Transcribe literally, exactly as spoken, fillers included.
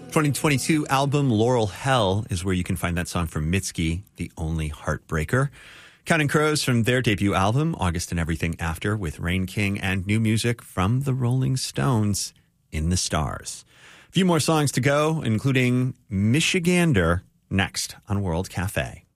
twenty twenty-two album Laurel Hell is where you can find that song from Mitski, The Only Heartbreaker. Counting Crows from their debut album, August and Everything After, with Rain King, and new music from the Rolling Stones, In the Stars. A few more songs to go, including Michigander, next on World Cafe.